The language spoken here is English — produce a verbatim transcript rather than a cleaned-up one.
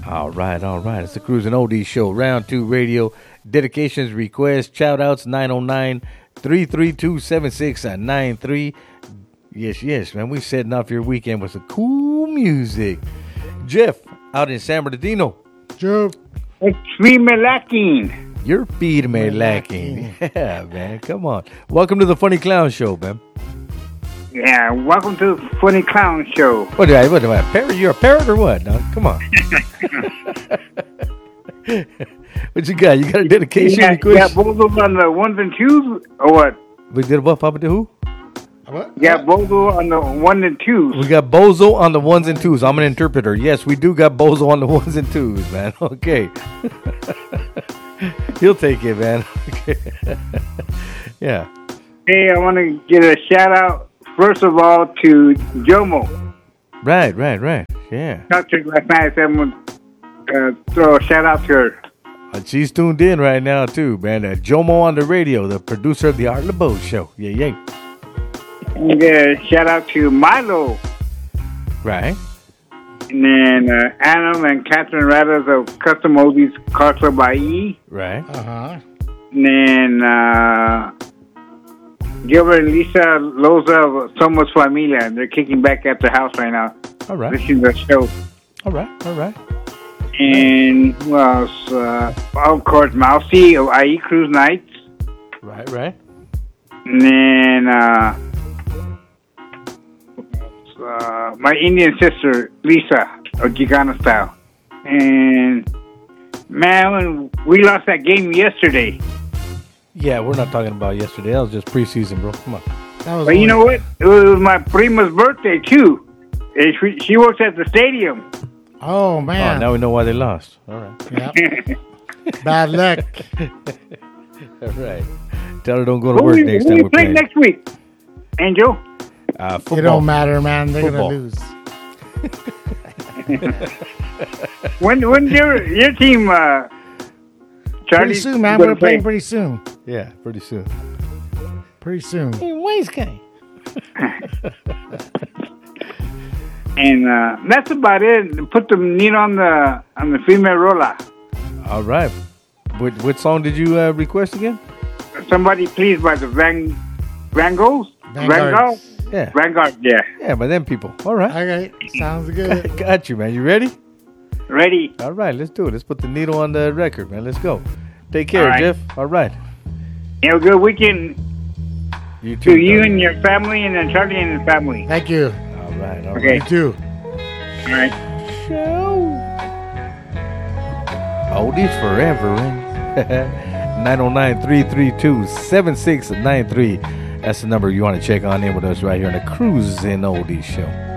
All right, all right. It's the Cruising Oldies Show, Round two Radio. Dedications, requests, shout-outs, nine oh nine, three three two, seven six nine three. Yes, yes, man. We setting off your weekend with some cool music. Jeff, out in San Bernardino. Jeff. It's me lacking. Your feed me lacking. Yeah, man. Come on. Welcome to the Funny Clown Show, man. Yeah, welcome to the Funny Clown Show. What do I, what do I, parrot? You're a parrot or what? No, come on. What you got? You got a dedication? Yeah, you got Bozo on the ones and twos, or what? We did what, Papa? To who? What? You got Bozo on the one and twos. We got Bozo on the ones and twos. I'm an interpreter. Yes, we do got Bozo on the ones and twos, man. Okay. He'll take it, man. Okay. Yeah. Hey, I want to get a shout out. First of all, to Jomo. Right, right, right. Yeah. Talked to her last night. I said I'm going to uh, throw a shout out to her. Uh, she's tuned in right now, too, man. Uh, Jomo on the radio, the producer of the Art LeBeau Show. Yeah, yeah. And uh, shout out to Milo. Right. And then uh, Adam and Catherine Radas of Custom Oldies Car Club I E. Right. Uh-huh. And then uh, Gilbert and Lisa Loza of Somos Familia. And they're kicking back at the house right now. All right. Listening to the show. All right, all right. And who else? Uh, of course, Mousy of I E Cruise Nights. Right, right. And then uh, uh, my Indian sister, Lisa, of Gigana Style. And, man, we lost that game yesterday. Yeah, we're not talking about yesterday. That was just preseason, bro. Come on. That was But you know what? It was my prima's birthday, too. And she, she works at the stadium. Oh, Oh, man. now we know why they lost. All right. Yep. Bad luck. All right. Tell her don't go to Who work we, next who time we we're play playing. next week? Angel? Uh, It football. don't matter, man. They're Football. going to lose. When when's your, your team, uh, Charlie? Pretty soon, man. gonna We're playing play? pretty soon. Yeah, pretty soon. Pretty soon. And uh, that's about it. Put the needle on the on the female roller. All right. What, what song did you uh, request again? Somebody please by the Van Van Goghs? Vanguard. Vanguard? Yeah. Vanguard, yeah. Yeah, by them people. All right. Okay. Sounds good. Got you, man. You ready? Ready? All right, let's do it. Let's put the needle on the record, man. Let's go. Take care, All right. Jeff. All right. Have a good weekend You too. to you brother. and your family and then Charlie and his family. Thank you. All right, all Okay. You too. All right. Oldies forever. nine oh nine, three three two, seven six nine three. That's the number you want to check on in with us right here on the Cruising Oldies Show.